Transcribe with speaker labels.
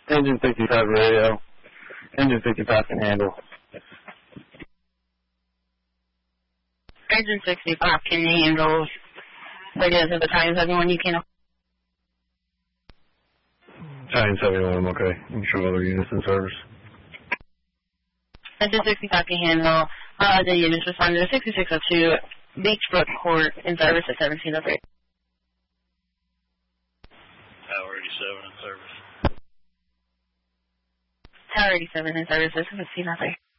Speaker 1: Engine 65 radio. Engine 55 can handle.
Speaker 2: Engine 65 can handle. Radios of Battalion 71, you can.
Speaker 1: Battalion 71, I'm okay. I'm sure other units in service.
Speaker 2: Engine 65 can handle. The units responded to 6602 Beachbrook Court in service at 1703.
Speaker 3: Tower 87 in service.
Speaker 2: Tower 87 in service at 1703.